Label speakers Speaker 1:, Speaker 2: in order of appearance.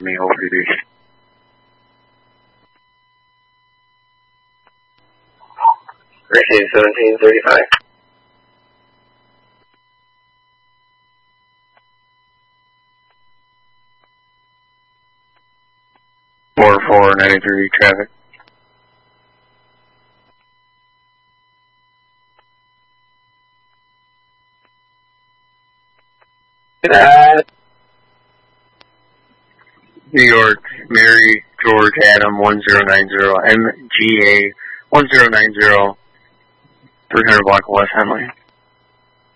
Speaker 1: me over duty.
Speaker 2: Racing 1735.
Speaker 1: 4493 traffic. New York, Mary George Adam 1090, MGA 1090, 300 block of West Henley.